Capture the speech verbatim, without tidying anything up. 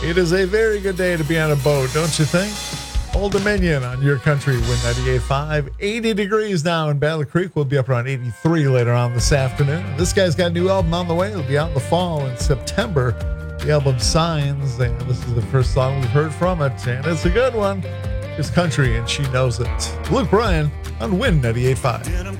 It is a very good day to be on a boat, don't you think? Old Dominion on your country, Win ninety-eight point five. eighty degrees now in Battle Creek. We'll be up around eighty-three later on this afternoon. This guy's got a new album on the way. It'll be out in the fall in September. The album Signs, and this is the first song we've heard from it, and it's a good one. It's country, and she knows it. Luke Bryan on Win ninety-eight point five.